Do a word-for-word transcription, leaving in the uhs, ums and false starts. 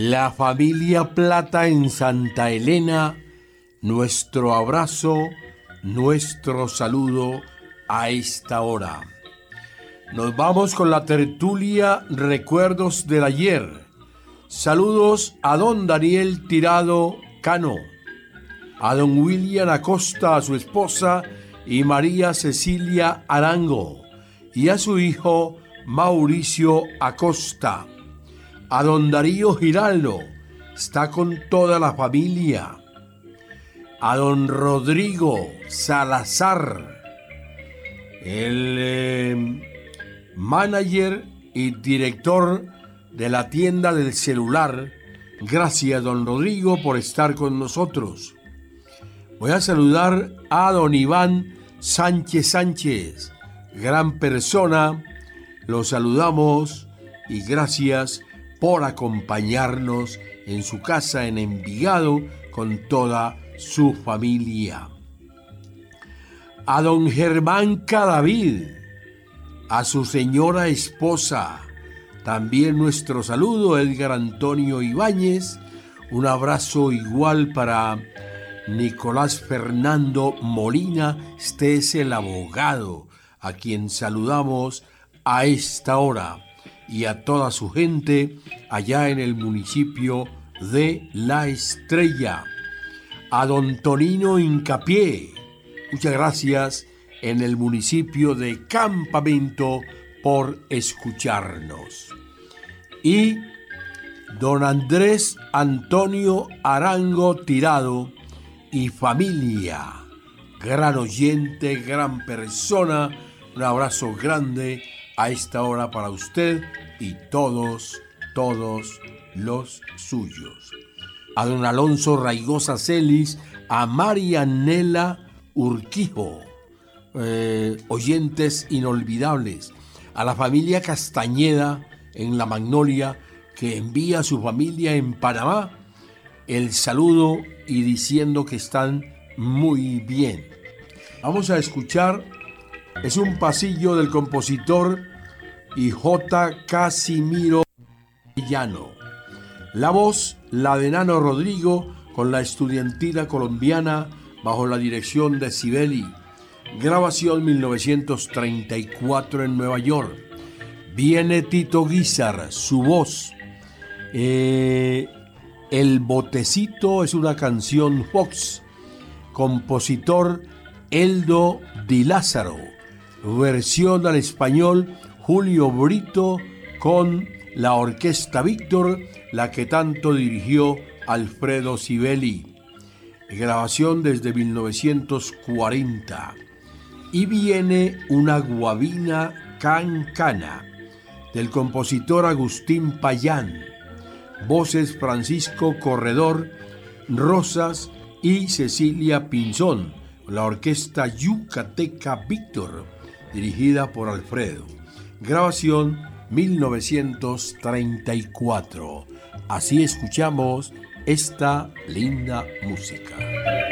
La familia Plata en Santa Elena, nuestro abrazo, nuestro saludo a esta hora. Nos vamos con la tertulia Recuerdos del Ayer. Saludos a don Daniel Tirado Cano, a don William Acosta, a su esposa y María Cecilia Arango, y a su hijo Mauricio Acosta. A don Darío Giraldo, está con toda la familia. A don Rodrigo Salazar, el eh, manager y director de la tienda del celular. Gracias, don Rodrigo, por estar con nosotros. Voy a saludar a don Iván Sánchez Sánchez, gran persona. Lo saludamos y gracias por acompañarnos en su casa en Envigado con toda su familia. A don Germán Cadavid, a su señora esposa, también nuestro saludo. Edgar Antonio Ibáñez, un abrazo igual para Nicolás Fernando Molina. Este es el abogado a quien saludamos a esta hora, y a toda su gente allá en el municipio de La Estrella. A don Tonino Incapié, muchas gracias en el municipio de Campamento por escucharnos. Y don Andrés Antonio Arango Tirado y familia, gran oyente, gran persona, un abrazo grande a esta hora para usted y todos, todos los suyos. A don Alonso Raigosa Celis, a Marianela Urquijo, eh, oyentes inolvidables. A la familia Castañeda en La Magnolia, que envía a su familia en Panamá el saludo y diciendo que están muy bien. Vamos a escuchar, es un pasillo del compositor y J. Casimiro Llano. La voz, la de Nano Rodrigo, con la estudiantina colombiana bajo la dirección de Sibeli. Grabación mil novecientos treinta y cuatro en Nueva York. Viene Tito Guízar, su voz. Eh, El Botecito es una canción Fox. Compositor Eldo Di Lázaro. Versión al español Julio Brito con la Orquesta Víctor, la que tanto dirigió Alfredo Sibeli. Grabación desde mil novecientos cuarenta. Y viene una guabina cancana del compositor Agustín Payán. Voces Francisco Corredor, Rosas y Cecilia Pinzón. La Orquesta Yucateca Víctor, dirigida por Alfredo. Grabación mil novecientos treinta y cuatro. Así escuchamos esta linda música.